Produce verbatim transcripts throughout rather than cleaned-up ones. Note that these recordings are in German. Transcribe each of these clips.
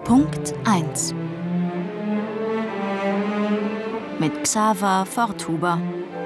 Punkt eins mit Xaver Forthuber.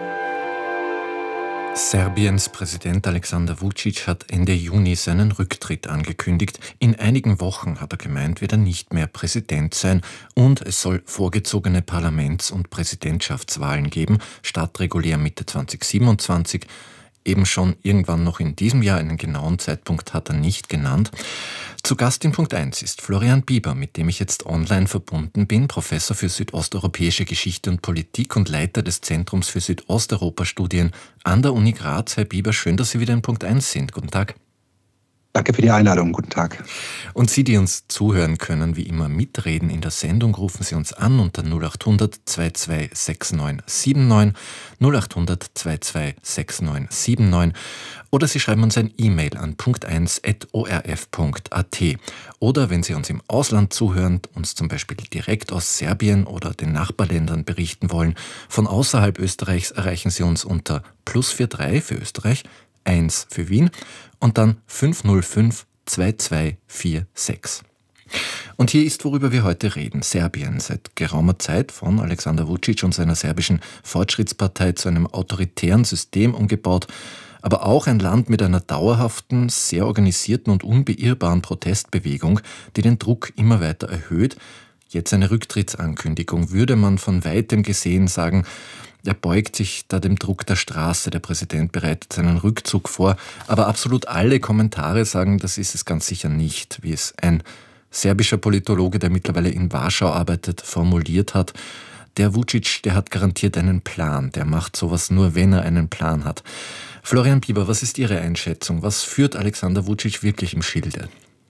Serbiens Präsident Alexander Vučić hat Ende Juni seinen Rücktritt angekündigt. In einigen Wochen, hat er gemeint, wird er nicht mehr Präsident sein und es soll vorgezogene Parlaments- und Präsidentschaftswahlen geben, statt regulär Mitte zweitausendsiebenundzwanzig. Eben schon irgendwann noch in diesem Jahr, einen genauen Zeitpunkt hat er nicht genannt. Zu Gast in Punkt eins ist Florian Bieber, mit dem ich jetzt online verbunden bin, Professor für südosteuropäische Geschichte und Politik und Leiter des Zentrums für Südosteuropa-Studien an der Uni Graz. Herr Bieber, schön, dass Sie wieder in Punkt eins sind. Guten Tag. Danke für die Einladung. Guten Tag. Und Sie, die uns zuhören können, wie immer mitreden in der Sendung, rufen Sie uns an unter null acht hundert zweiundzwanzig neunundsechzig neunundsiebzig, null acht hundert zweiundzwanzig neunundsechzig neunundsiebzig oder Sie schreiben uns ein E-Mail an punkt eins at o r f punkt a t. Oder wenn Sie uns im Ausland zuhören, uns zum Beispiel direkt aus Serbien oder den Nachbarländern berichten wollen, von außerhalb Österreichs erreichen Sie uns unter plus drei für Österreich, eins für Wien und dann fünf null fünf zwei zwei vier sechs. Und hier ist, worüber wir heute reden. Serbien, seit geraumer Zeit von Alexander Vučić und seiner serbischen Fortschrittspartei zu einem autoritären System umgebaut, aber auch ein Land mit einer dauerhaften, sehr organisierten und unbeirrbaren Protestbewegung, die den Druck immer weiter erhöht. Jetzt eine Rücktrittsankündigung, würde man von weitem gesehen sagen, er beugt sich da dem Druck der Straße. Der Präsident bereitet seinen Rückzug vor. Aber absolut alle Kommentare sagen, das ist es ganz sicher nicht, wie es ein serbischer Politologe, der mittlerweile in Warschau arbeitet, formuliert hat. Der Vučić, der hat garantiert einen Plan. Der macht sowas nur, wenn er einen Plan hat. Florian Bieber, was ist Ihre Einschätzung? Was führt Alexander Vučić wirklich im Schilde?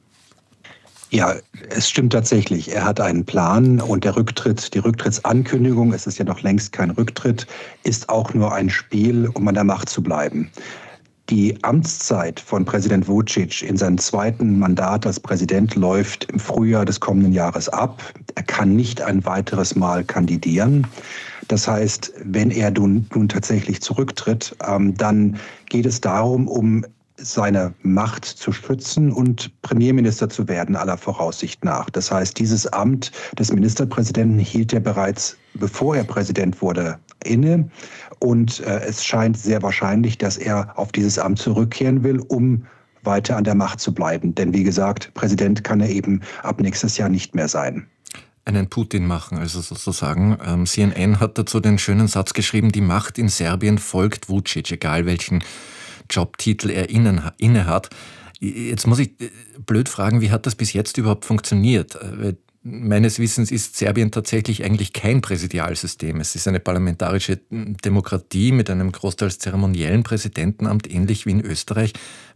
Ja, es stimmt tatsächlich. Er hat einen Plan und der Rücktritt, die Rücktrittsankündigung, es ist ja noch längst kein Rücktritt, ist auch nur ein Spiel, um an der Macht zu bleiben. Die Amtszeit von Präsident Vučić in seinem zweiten Mandat als Präsident läuft im Frühjahr des kommenden Jahres ab. Er kann nicht ein weiteres Mal kandidieren. Das heißt, wenn er nun, nun tatsächlich zurücktritt, ähm, dann geht es darum, um seine Macht zu schützen und Premierminister zu werden, aller Voraussicht nach. Das heißt, dieses Amt des Ministerpräsidenten hielt er bereits, bevor er Präsident wurde, inne. Und äh, es scheint sehr wahrscheinlich, dass er auf dieses Amt zurückkehren will, um weiter an der Macht zu bleiben. Denn wie gesagt, Präsident kann er eben ab nächstes Jahr nicht mehr sein. Einen Putin machen, also sozusagen. Ähm, C N N hat dazu den schönen Satz geschrieben, die Macht in Serbien folgt Vučić, egal welchen Jobtitel er inne hat. Jetzt muss ich blöd fragen, wie hat das bis jetzt überhaupt funktioniert? Meines Wissens ist Serbien tatsächlich eigentlich kein Präsidialsystem. Es ist eine parlamentarische Demokratie mit einem großteils zeremoniellen Präsidentenamt, ähnlich wie in Österreich.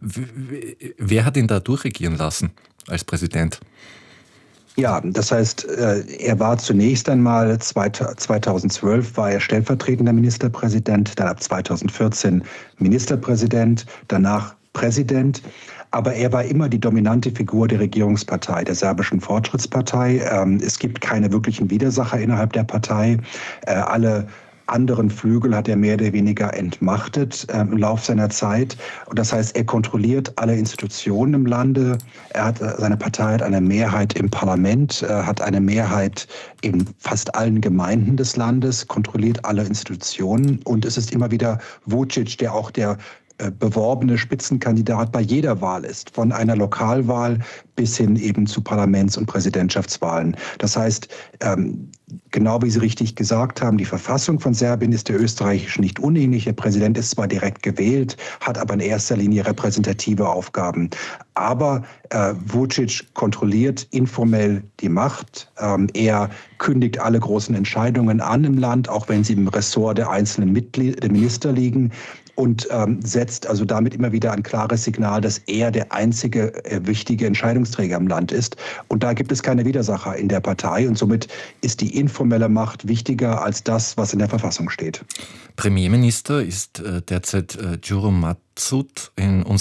Wer hat ihn da durchregieren lassen als Präsident? Ja, das heißt, er war zunächst einmal, zweitausendzwölf war er stellvertretender Ministerpräsident, dann ab zweitausendvierzehn Ministerpräsident, danach Präsident. Aber er war immer die dominante Figur der Regierungspartei, der serbischen Fortschrittspartei. Es gibt keine wirklichen Widersacher innerhalb der Partei. Alle anderen Flügel hat er mehr oder weniger entmachtet äh, im Lauf seiner Zeit. Und das heißt, er kontrolliert alle Institutionen im Lande. Er hat, seine Partei hat eine Mehrheit im Parlament, äh, hat eine Mehrheit in fast allen Gemeinden des Landes, kontrolliert alle Institutionen. Und es ist immer wieder Vučić, der auch der beworbene Spitzenkandidat bei jeder Wahl ist, von einer Lokalwahl bis hin eben zu Parlaments- und Präsidentschaftswahlen. Das heißt, genau wie Sie richtig gesagt haben, die Verfassung von Serbien ist der österreichischen nicht unähnlich. Der Präsident ist zwar direkt gewählt, hat aber in erster Linie repräsentative Aufgaben. Aber äh, Vučić kontrolliert informell die Macht. Ähm, er kündigt alle großen Entscheidungen an im Land, auch wenn sie im Ressort der einzelnen Mitglieder, der Minister liegen. Und ähm, setzt also damit immer wieder ein klares Signal, dass er der einzige äh, wichtige Entscheidungsträger im Land ist. Und da gibt es keine Widersacher in der Partei. Und somit ist die informelle Macht wichtiger als das, was in der Verfassung steht. Premierminister ist äh, derzeit äh, Đuro Mațut. In unserer